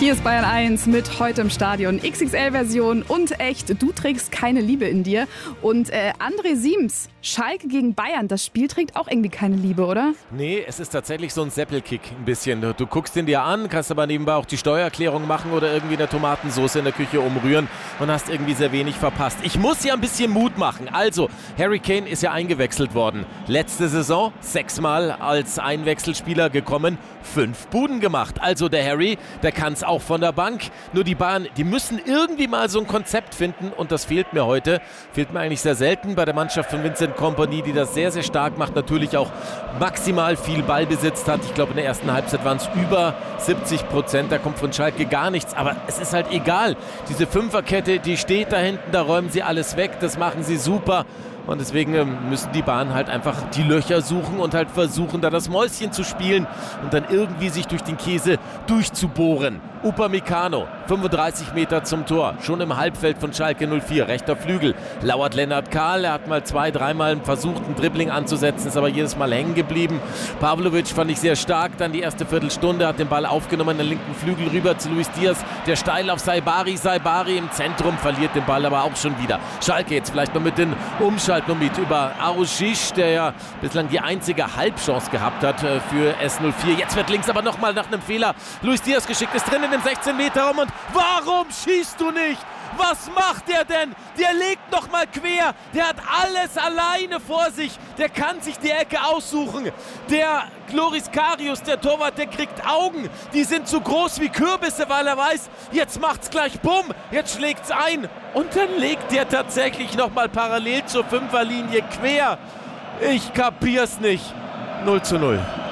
Hier ist Bayern 1 mit heute im Stadion. XXL-Version und echt, du trägst keine Liebe in dir. Und André Siems, Schalke gegen Bayern, das Spiel trägt auch irgendwie keine Liebe, oder? Nee, es ist tatsächlich so ein Seppelkick ein bisschen. Du guckst ihn dir an, kannst aber nebenbei auch die Steuererklärung machen oder irgendwie eine Tomatensauce in der Küche umrühren und hast irgendwie sehr wenig verpasst. Ich muss ja ein bisschen Mut machen. Also, Harry Kane ist ja eingewechselt worden. Letzte Saison 6-mal als Einwechselspieler gekommen, 5 Buden gemacht. Also der Harry, der kann es auch von der Bank. Nur die Bayern, die müssen irgendwie mal so ein Konzept finden und das fehlt mir heute. Fehlt mir eigentlich sehr selten bei der Mannschaft von Vincent Kompany, die das sehr, sehr stark macht. Natürlich auch maximal viel Ballbesitz hat. Ich glaube, in der ersten Halbzeit waren es über 70%. Da kommt von Schalke gar nichts. Aber es ist halt egal. Diese Fünferkette, die steht da hinten, da räumen sie alles weg. Das machen sie super. Und deswegen müssen die Bayern halt einfach die Löcher suchen und halt versuchen, da das Mäuschen zu spielen und dann irgendwie sich durch den Käse durchzubohren. Upamecano, 35 Meter zum Tor, schon im Halbfeld von Schalke 04, rechter Flügel. Lauert Lennart Kahl, er hat mal 2-3 Mal versucht, ein Dribbling anzusetzen, ist aber jedes Mal hängen geblieben. Pavlovic fand ich sehr stark, dann die erste Viertelstunde, hat den Ball aufgenommen, an den linken Flügel rüber zu Luis Diaz, der steil auf Saibari im Zentrum, verliert den Ball aber auch schon wieder. Schalke jetzt vielleicht mal mit den Umschaltnomit über Aroušić, der ja bislang die einzige Halbchance gehabt hat für S04. Jetzt wird links aber nochmal nach einem Fehler Luis Diaz geschickt, ist drin in dem 16-Meter-Raum und warum schießt du nicht? Was macht der denn? Der legt noch mal quer. Der hat alles alleine vor sich. Der kann sich die Ecke aussuchen. Der Loris Karius, der Torwart, der kriegt Augen. Die sind so groß wie Kürbisse, weil er weiß, jetzt macht's gleich bumm. Jetzt schlägt's ein. Und dann legt der tatsächlich noch mal parallel zur Fünferlinie quer. Ich kapier's nicht. 0:0.